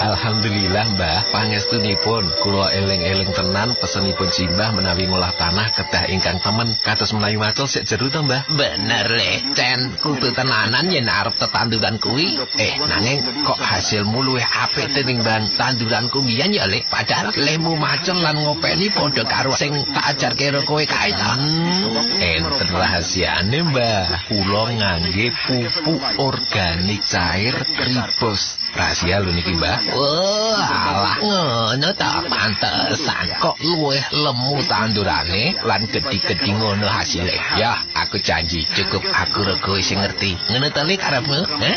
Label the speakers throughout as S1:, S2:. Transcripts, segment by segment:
S1: Alhamdulillah Mbah, pangestunipun kula eling-eling tenan pesenipun simbah menawi ngolah tanah kedah ingkang temen kados menawi macul sik jero to Mbah.
S2: Bener Lecen, kudu tenanan yen arep tetanduran kuwi. Nanging kok hasilmu luwih apik tinimbang tanduranku biyen ya Lek. Padahal lemu macul lan ngopeni padha karo sing tak ajarke karo kowe kae ta.
S1: Enten rahasiane Mbah, kula ngangge pupuk organik cair Ribos. Rahasia lho niki Mbah.
S2: Alah ngono ta, pantesan kok luwih lemu tandurane lan gedhi-gedhi ngono hasile. Ya, aku janji cukup aku rego sing ngerti. Ngono ta Lek karepmu?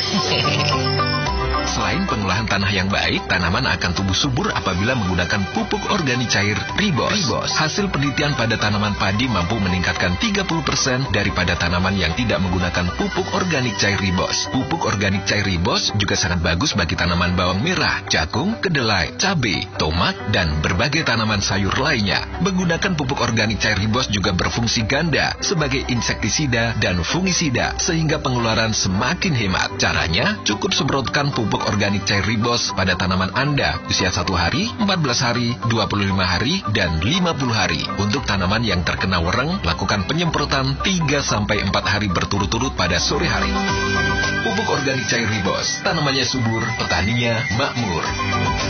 S1: Selain pengolahan tanah yang baik, tanaman akan tumbuh subur apabila menggunakan pupuk organik cair Ribos. Hasil penelitian pada tanaman padi mampu meningkatkan 30% daripada tanaman yang tidak menggunakan pupuk organik cair Ribos. Pupuk organik cair Ribos juga sangat bagus bagi tanaman bawang merah, jagung, kedelai, cabai, tomat, dan berbagai tanaman sayur lainnya. Menggunakan pupuk organik cair Ribos juga berfungsi ganda sebagai insektisida dan fungisida, sehingga pengeluaran semakin hemat. Caranya, cukup semprotkan pupuk organik cair Ribos pada tanaman Anda usia 1 hari, 14 hari, 25 hari, dan 50 hari. Untuk tanaman yang terkena wereng, lakukan penyemprotan 3-4 hari berturut-turut pada sore hari. Pupuk organik cair Ribos, tanamannya subur, petaninya makmur.